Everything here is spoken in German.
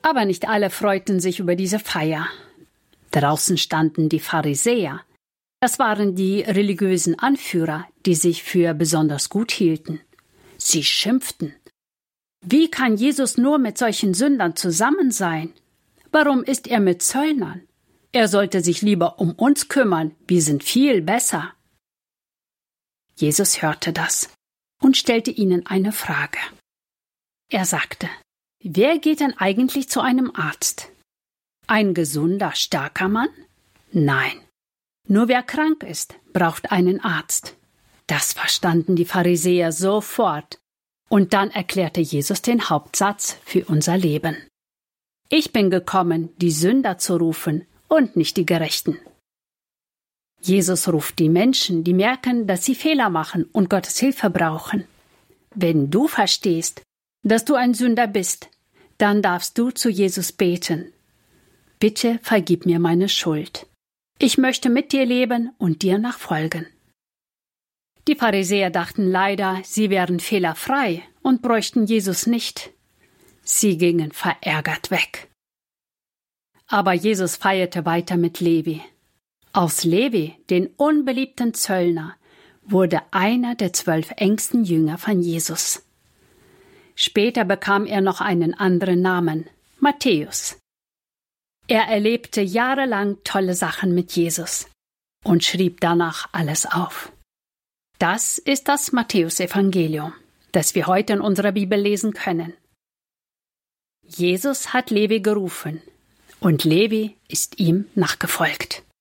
Aber nicht alle freuten sich über diese Feier. Draußen standen die Pharisäer. Das waren die religiösen Anführer, die sich für besonders gut hielten. Sie schimpften. Wie kann Jesus nur mit solchen Sündern zusammen sein? Warum ist er mit Zöllnern? Er sollte sich lieber um uns kümmern, wir sind viel besser. Jesus hörte das und stellte ihnen eine Frage. Er sagte: Wer geht denn eigentlich zu einem Arzt? Ein gesunder, starker Mann? Nein. Nur wer krank ist, braucht einen Arzt. Das verstanden die Pharisäer sofort. Und dann erklärte Jesus den Hauptsatz für unser Leben. Ich bin gekommen, die Sünder zu rufen und nicht die Gerechten. Jesus ruft die Menschen, die merken, dass sie Fehler machen und Gottes Hilfe brauchen. Wenn du verstehst, dass du ein Sünder bist, dann darfst du zu Jesus beten. Bitte vergib mir meine Schuld. Ich möchte mit dir leben und dir nachfolgen. Die Pharisäer dachten leider, sie wären fehlerfrei und bräuchten Jesus nicht. Sie gingen verärgert weg. Aber Jesus feierte weiter mit Levi. Aus Levi, den unbeliebten Zöllner, wurde einer der 12 engsten Jünger von Jesus. Später bekam er noch einen anderen Namen, Matthäus. Er erlebte jahrelang tolle Sachen mit Jesus und schrieb danach alles auf. Das ist das Matthäusevangelium, das wir heute in unserer Bibel lesen können. Jesus hat Levi gerufen und Levi ist ihm nachgefolgt.